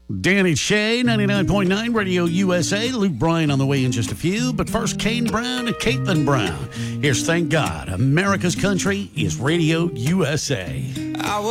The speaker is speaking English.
Danny Shea, 99.9 Radio USA. Luke Bryan on the way in just a few. But first, Kane Brown and Caitlin Brown. Here's Thank God. America's country is Radio USA.